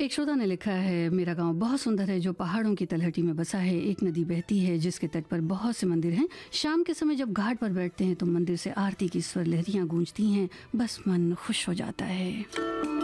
एक श्रोता ने लिखा है, मेरा गांव बहुत सुंदर है जो पहाड़ों की तलहटी में बसा है। एक नदी बहती है जिसके तट पर बहुत से मंदिर हैं। शाम के समय जब घाट पर बैठते हैं तो मंदिर से आरती की स्वर लहरियां गूंजती हैं। बस मन खुश हो जाता है।